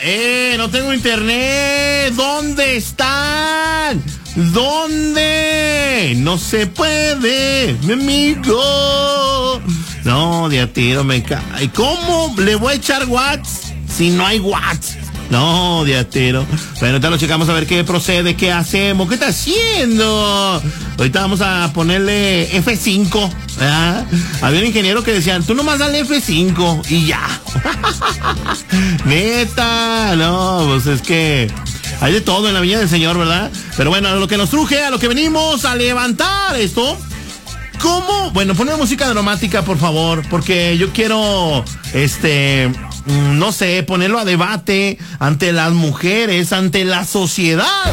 No tengo internet. ¿Dónde están? ¿Dónde? No se puede, mi amigo. No, de a tiro me cae. ¿Cómo le voy a echar watts si no hay watts? No, de a tiro. Bueno, ahorita lo checamos a ver qué procede, qué hacemos, qué está haciendo. Ahorita vamos a ponerle F5. ¿Verdad? Había un ingeniero que decía, tú nomás dale F5 y ya. Neta, no, pues es que hay de todo en la viña del Señor, ¿verdad? Pero bueno, a lo que nos truje, a lo que venimos a levantar esto. ¿Cómo? Bueno, ponme música dramática, por favor, porque yo quiero, no sé, ponerlo a debate ante las mujeres, ante la sociedad.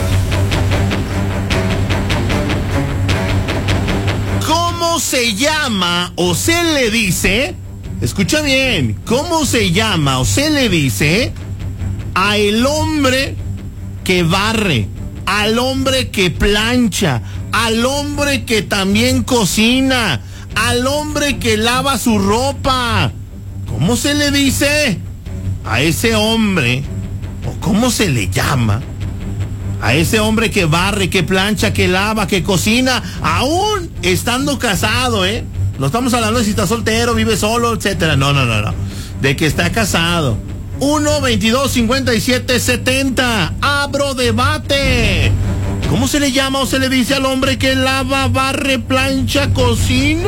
¿Cómo se llama o se le dice? Escucha bien, ¿cómo se llama o se le dice a el hombre que barre, al hombre que plancha, al hombre que también cocina, al hombre que lava su ropa? ¿Cómo se le dice a ese hombre, o cómo se le llama a ese hombre que barre, que plancha, que lava, que cocina, aún estando casado, No estamos hablando de si está soltero, vive solo, etcétera. No. De que está casado. 1-22-57-70. Abro debate. ¿Cómo se le llama o se le dice al hombre que lava, barre, plancha, cocina?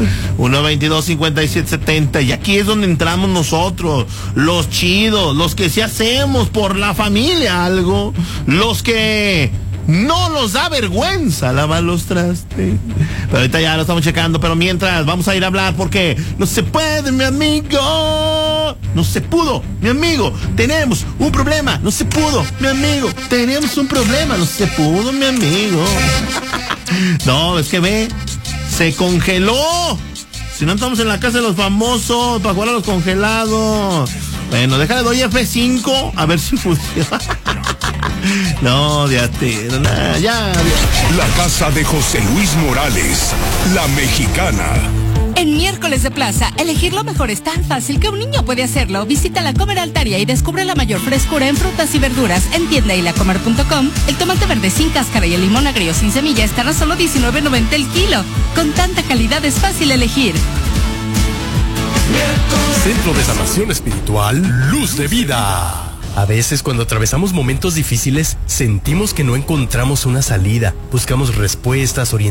1-22-57-70. Y aquí es donde entramos nosotros, los chidos, los que sí hacemos por la familia algo, los que no nos da vergüenza lavar los trastes. Pero ahorita ya lo estamos checando, pero mientras vamos a ir a hablar porque no se puede, mi amigo. No se pudo, mi amigo. Tenemos un problema. No se pudo, mi amigo. Tenemos un problema. No se pudo, mi amigo. No, es que ve, se congeló. Si no estamos en la casa de los famosos para jugar a los congelados. Bueno, déjale, doy F5 a ver si funciona. No, ya. La casa de José Luis Morales, la mexicana. En Miércoles de Plaza, elegir lo mejor es tan fácil que un niño puede hacerlo. Visita La Comer Altaria y descubre la mayor frescura en frutas y verduras en tiendailacomer.com. El tomate verde sin cáscara y el limón agrio sin semilla están a solo $19.90 el kilo. Con tanta calidad es fácil elegir. Centro de Sanación Espiritual, Luz de Vida. A veces cuando atravesamos momentos difíciles, sentimos que no encontramos una salida. Buscamos respuestas, orientaciones